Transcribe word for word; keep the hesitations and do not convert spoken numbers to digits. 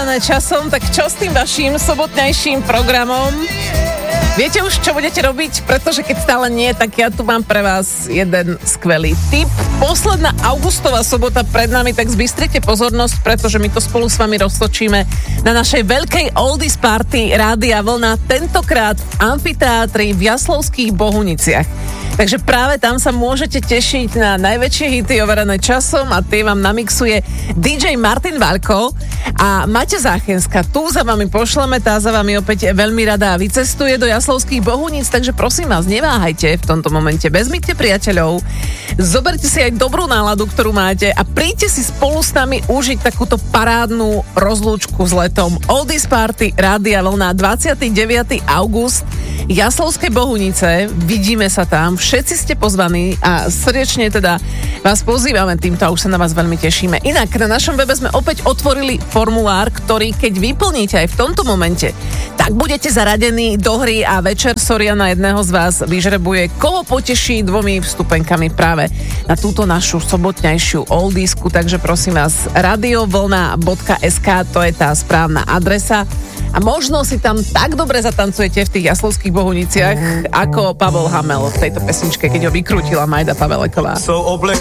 overané časom, tak čo s tým vaším sobotnejším programom? Viete už, čo budete robiť? Pretože keď stále nie, tak ja tu mám pre vás jeden skvelý tip. Posledná augustová sobota pred nami, tak zbystrite pozornosť, pretože my to spolu s vami roztočíme na našej veľkej oldies party Rádia Vlna, tentokrát v amfiteátri v Jaslovských Bohuniciach. Takže práve tam sa môžete tešiť na najväčšie hity overené časom a tie vám namixuje dý džej Martin Valko a Maťa Záchenská. Tu za vami pošleme, tá za vami opäť veľmi rada vycestuje do Jaslovských Bohuníc, takže prosím vás, neváhajte v tomto momente, vezmite priateľov, zoberte si aj dobrú náladu, ktorú máte a príďte si spolu s nami užiť takúto parádnu rozlúčku s letom. Oldies Party Rádia Vlna, dvadsiateho deviateho augusta, Jaslovské Bohunice, vidíme sa tam, všetci ste pozvaní a srdečne teda vás pozývame týmto a už sa na vás veľmi tešíme. Inak na našom webe sme opäť otvorili formulár, ktorý keď vyplníte aj v tomto momente, tak budete zaradení do hry a večer Soriana jedného z vás vyžrebuje, koho poteší dvomi vstupenkami práve na túto našu sobotnejšiu oldiesku, takže prosím vás, radiovlna bodka es ká, to je tá správna adresa. A možno si tam tak dobre zatancujete v tých Jaslovských Bohuniciach, ako Pavel Hamel v tejto pesničke, keď ho vykrútila Majda Paveleková. Jsou obleky